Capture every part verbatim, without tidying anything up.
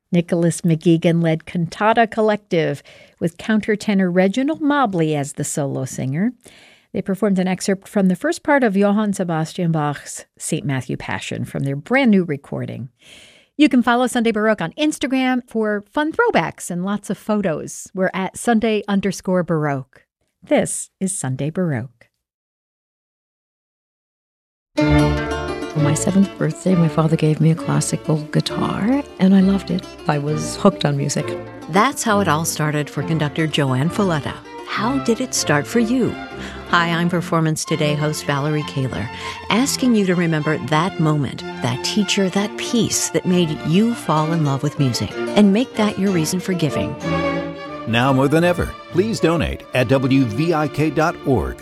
Nicholas McGeegan led Cantata Collective with countertenor Reginald Mobley as the solo singer. They performed an excerpt from the first part of Johann Sebastian Bach's Saint Matthew Passion from their brand new recording. You can follow Sunday Baroque on Instagram for fun throwbacks and lots of photos. We're at Sunday underscore Baroque. This is Sunday Baroque. For my seventh birthday, my father gave me a classical guitar, and I loved it. I was hooked on music. That's how it all started for conductor Joanne Folletta. How did it start for you? Hi, I'm Performance Today host Valerie Kaler, asking you to remember that moment, that teacher, that piece that made you fall in love with music, and make that your reason for giving. Now more than ever, please donate at W V I K dot org.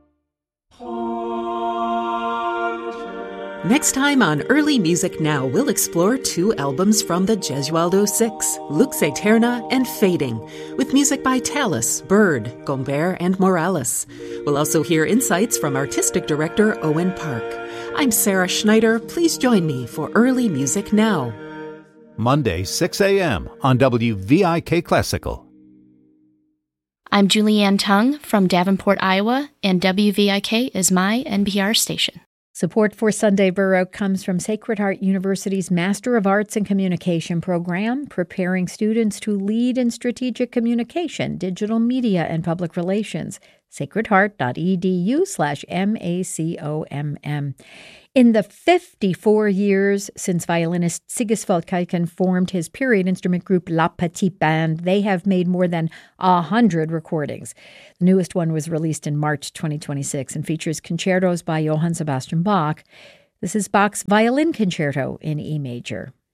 Next time on Early Music Now, we'll explore two albums from the Gesualdo Six, Lux Aeterna and Fading, with music by Tallis, Bird, Gombert, and Morales. We'll also hear insights from artistic director Owen Park. I'm Sarah Schneider. Please join me for Early Music Now. Monday, six a.m. on W V I K Classical. I'm Julianne Tung from Davenport, Iowa, and W V I K is my N P R station. Support for Sunday Baroque comes from Sacred Heart University's Master of Arts in Communication program, preparing students to lead in strategic communication, digital media, and public relations. sacredheart.edu slash M-A-C-O-M-M. In the fifty-four years since violinist Sigiswald Kaiken formed his period instrument group La Petite Bande, they have made more than one hundred recordings. The newest one was released in March twenty twenty-six and features concertos by Johann Sebastian Bach. This is Bach's Violin Concerto in E major.